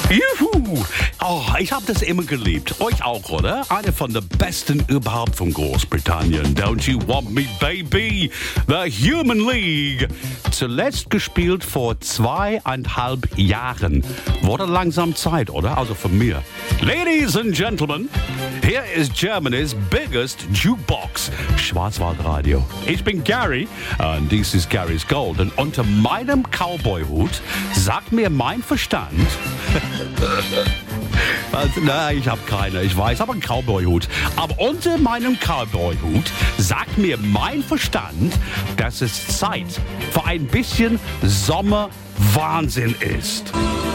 Juhu! Oh, ich habe das immer geliebt. Euch auch, oder? Eine von den besten überhaupt von Großbritannien. Don't you want me, baby? The Human League. Zuletzt gespielt vor 2,5 Jahren. Wurde langsam Zeit, oder? Also von mir. Ladies and Gentlemen, here is Germany's biggest jukebox. Schwarzwaldradio. Ich bin Gary und dies ist Garys Gold. Und unter meinem Cowboy-Hut sagt mir mein Verstand... Also, nein, ich habe keine, ich weiß, aber einen Cowboy-Hut. Aber unter meinem Cowboy-Hut sagt mir mein Verstand, dass es Zeit für ein bisschen Sommerwahnsinn ist.